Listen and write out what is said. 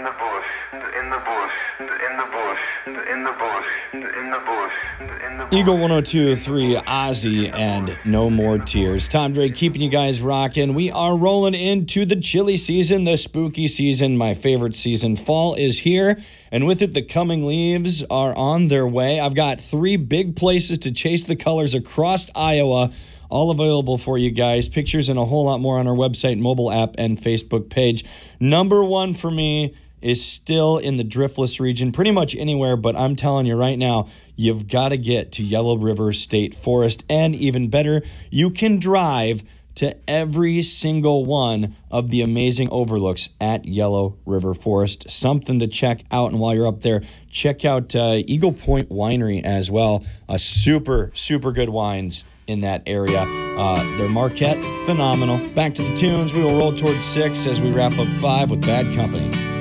the bush, in the bush, in the bush, in the bush, in the bush, in the bush. Eagle 102.3, Ozzy, and No More Tears. Tom Drake keeping you guys rocking. We are rolling into the chilly season, the spooky season, my favorite season. Fall is here, and with it, the coming leaves are on their way. I've got 3 big places to chase the colors across Iowa, all available for you guys. Pictures and a whole lot more on our website, mobile app, and Facebook page. Number 1 for me is still in the Driftless region, pretty much anywhere, but I'm telling you right now, you've got to get to Yellow River State Forest, and even better, you can drive to every single one of the amazing overlooks at Yellow River Forest. Something to check out, and while you're up there, check out Eagle Point Winery as well. Super, super good wines in that area. Their Marquette, phenomenal. Back to the tunes. We will roll towards 6 as we wrap up 5 with Bad Company.